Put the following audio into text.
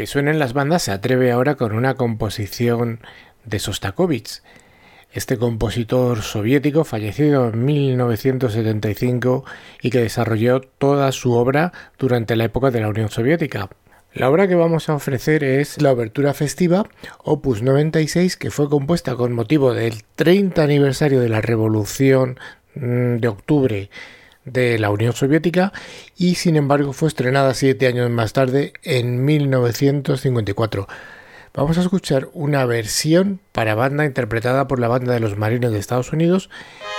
que suenen las bandas se atreve ahora con una composición de Sostakovich. Este compositor soviético fallecido en 1975 y que desarrolló toda su obra durante la época de la Unión Soviética. La obra que vamos a ofrecer es la Obertura Festiva, opus 96, que fue compuesta con motivo del 30 aniversario de la Revolución de Octubre de la Unión Soviética y sin embargo fue estrenada 7 años más tarde, en 1954. Vamos a escuchar una versión para banda interpretada por la Banda de los Marines de Estados Unidos